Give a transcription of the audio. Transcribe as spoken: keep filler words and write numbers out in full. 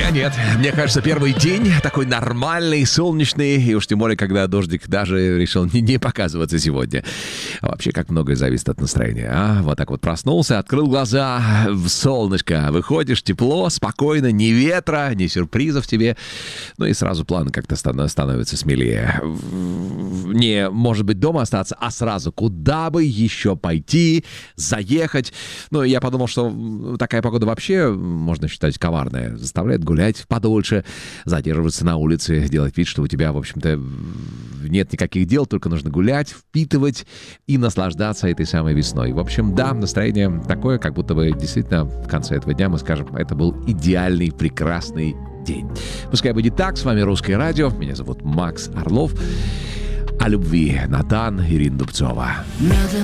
Я нет. Мне кажется, первый день такой нормальный, солнечный, и уж тем более, когда дождик даже решил не, не показываться сегодня. А вообще, как многое зависит от настроения, а? Вот так вот проснулся, открыл глаза, в солнышко, выходишь, тепло, спокойно, ни ветра, ни сюрпризов тебе. Ну и сразу планы как-то станов- становятся смелее. Не, может быть, дома остаться, а сразу куда бы еще пойти, заехать. Ну, я подумал, что такая погода вообще, можно считать, коварная. Заставляет гулять подольше, задерживаться на улице, делать вид, что у тебя, в общем-то, нет никаких дел, только нужно гулять, впитывать и наслаждаться этой самой весной. В общем, да, настроение такое, как будто бы действительно в конце этого дня мы скажем, это был идеальный, прекрасный день. Пускай будет так. С вами Русское радио. Меня зовут Макс Орлов. О любви Натан, Ирина Дубцова.